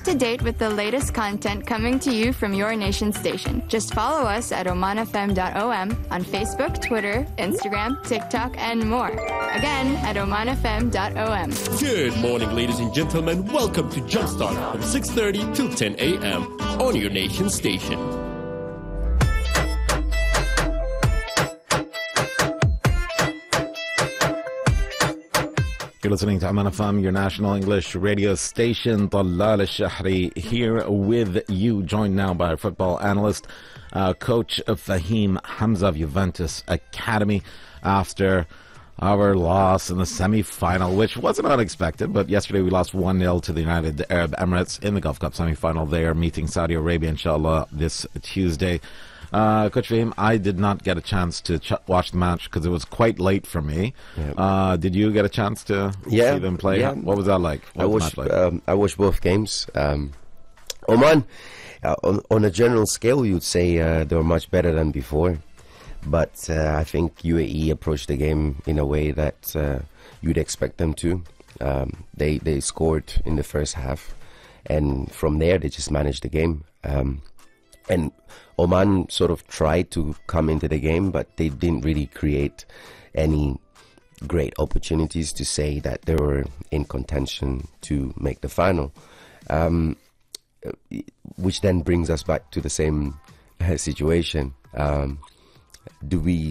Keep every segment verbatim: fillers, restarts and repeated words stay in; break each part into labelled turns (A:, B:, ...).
A: to date with the latest content coming to you from your nation station. Just follow us at oman f m dot o m on Facebook, Twitter, Instagram, TikTok, and more. Again, at oman f m dot o m.
B: Good morning, ladies and gentlemen. Welcome to Jumpstart from six thirty till ten a.m. on your nation station.
C: You're listening to Oman F M, your national English radio station. Talal Al-Shahri here with you, joined now by our football analyst, uh, coach of Fahim Hamza of Juventus Academy, after our loss in the semi-final, which wasn't unexpected, but yesterday we lost one nil to the United Arab Emirates in the Gulf Cup semi-final. They are meeting Saudi Arabia, inshallah, this Tuesday. Uh, Coach Fahim, I did not get a chance to ch- watch the match because it was quite late for me. Yeah. Uh, did you get a chance to
D: yeah,
C: see them play?
D: Yeah.
C: What was that like? What
D: I
C: was
D: watched.
C: like?
D: Um, I watched both games. Um, Oman, uh, on, on a general scale, you'd say uh, they were much better than before, but uh, I think U A E approached the game in a way that uh, you'd expect them to. Um, they they scored in the first half, and from there they just managed the game. Um, And Oman sort of tried to come into the game, but they didn't really create any great opportunities to say that they were in contention to make the final. Um, which then brings us back to the same uh, situation. Um, do we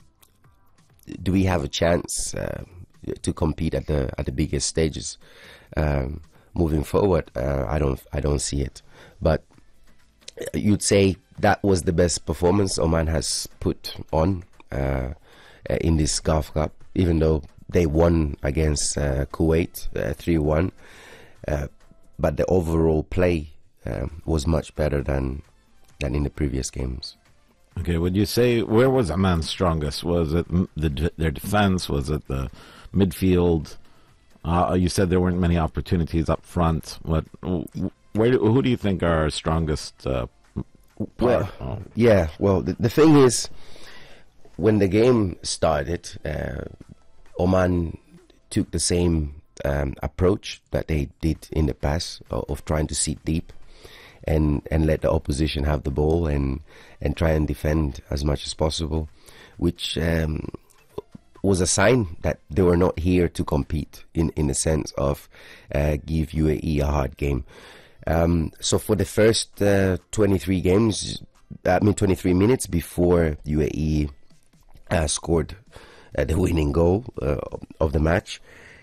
D: do we have a chance uh, to compete at the at the biggest stages um, moving forward? Uh, I don't I don't see it, but you'd say that was the best performance Oman has put on uh, in this Gulf Cup, even though they won against uh, Kuwait uh, three one. Uh, but the overall play uh, was much better than than in the previous games.
C: Okay, would you say, where was Oman strongest? Was it the, their defense? Was it the midfield? Uh, you said there weren't many opportunities up front. What? Where do, who do you think are our strongest uh,
D: well, oh. Yeah, well, the, the thing is, when the game started, uh, Oman took the same um, approach that they did in the past of, of trying to sit deep and, and let the opposition have the ball and, and try and defend as much as possible, which um, was a sign that they were not here to compete in, in the sense of uh, give U A E a hard game. Um, so for the first uh, twenty-three games, I mean twenty-three minutes before U A E uh, scored uh, the winning goal uh, of the match,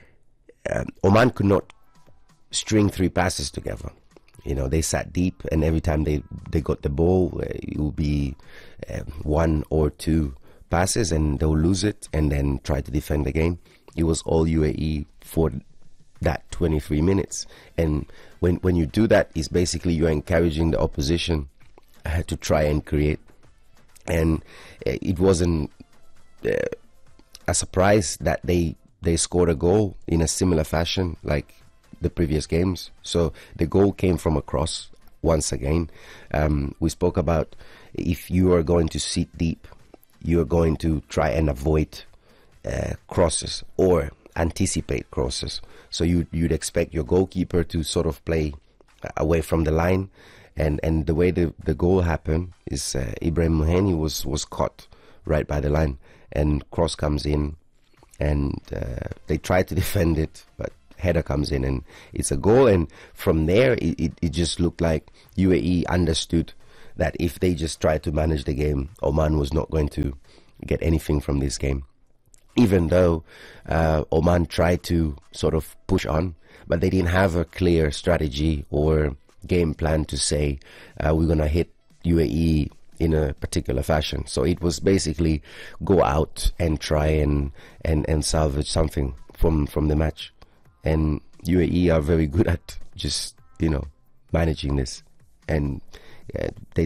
D: uh, Oman could not string three passes together. You know, they sat deep, and every time they, they got the ball, uh, it would be uh, one or two passes, and they'll lose it, and then try to defend again. It was all U A E for that twenty-three minutes, and when when you do that, it's basically you're encouraging the opposition uh, to try and create, and uh, it wasn't uh, a surprise that they they scored a goal in a similar fashion like the previous games. So the goal came from a cross once again. Um, we spoke about if you are going to sit deep, you are going to try and avoid uh, crosses or anticipate crosses. So you, you'd expect your goalkeeper to sort of play away from the line, and, and the way the, the goal happened is uh, Ibrahim Moheni was, was caught right by the line, and cross comes in, and uh, they try to defend it, but header comes in and it's a goal. And from there it, it, it just looked like U A E understood that if they just tried to manage the game, Oman was not going to get anything from this game. Even though uh, Oman tried to sort of push on, but they didn't have a clear strategy or game plan to say uh, we're going to hit U A E in a particular fashion. So it was basically go out and try and, and, and salvage something from, from the match. And U A E are very good at just, you know, managing this. And uh, they